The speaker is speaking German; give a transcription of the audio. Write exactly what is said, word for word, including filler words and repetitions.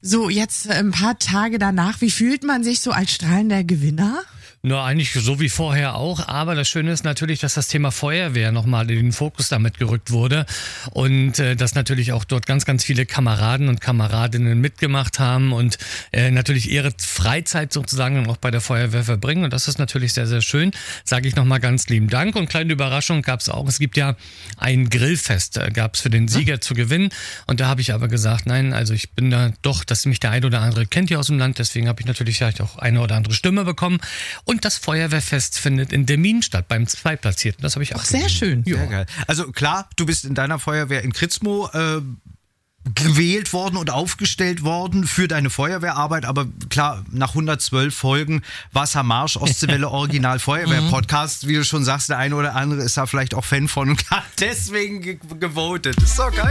So, jetzt ein paar Tage danach, wie fühlt man sich so als strahlender Gewinner? Nur eigentlich so wie vorher auch, aber das Schöne ist natürlich, dass das Thema Feuerwehr nochmal in den Fokus damit gerückt wurde und äh, dass natürlich auch dort ganz, ganz viele Kameraden und Kameradinnen mitgemacht haben und äh, natürlich ihre Freizeit sozusagen auch bei der Feuerwehr verbringen und das ist natürlich sehr, sehr schön, sage ich nochmal ganz lieben Dank und kleine Überraschung gab es auch, es gibt ja ein Grillfest, äh, gab es für den Sieger hm? zu gewinnen und da habe ich aber gesagt, nein, also ich bin da doch, dass mich der ein oder andere kennt hier aus dem Land, deswegen habe ich natürlich vielleicht auch eine oder andere Stimme bekommen. Und das Feuerwehrfest findet in Demmin statt, beim Zweitplatzierten. Das habe ich auch. Ach, sehr schön. Sehr geil. Also klar, du bist in deiner Feuerwehr in Kritzmo äh, gewählt worden und aufgestellt worden für deine Feuerwehrarbeit, aber klar, nach hundertzwölf Folgen Wassermarsch, Ostseewelle Original Feuerwehr-Podcast, wie du schon sagst, der eine oder andere ist da vielleicht auch Fan von und hat deswegen ge- gewotet. Ist doch geil.